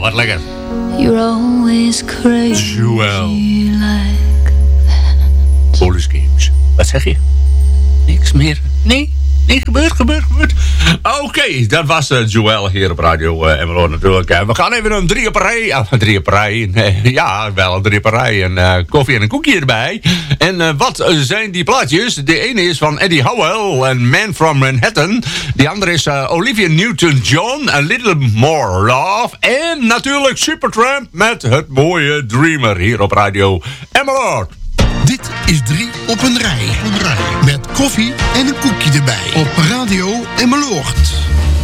wat lekker. You're always crazy Joël. like Police Games. Wat zeg je? Niks meer? Nee, gebeurt. Oké, dat was Joël hier op Radio Emmeloord natuurlijk. We gaan even een 3 op een rij. Ja, wel een 3 op een rij. En koffie en een koekje erbij. En wat zijn die plaatjes? De ene is van Eddie Howell en Man from Manhattan. Die andere is Olivia Newton-John, A Little More Love. En natuurlijk Supertramp met het mooie Dreamer hier op Radio Emmeloord. Dit is 3 op een rij. Met koffie en een koekje erbij. Op Radio Emmeloord.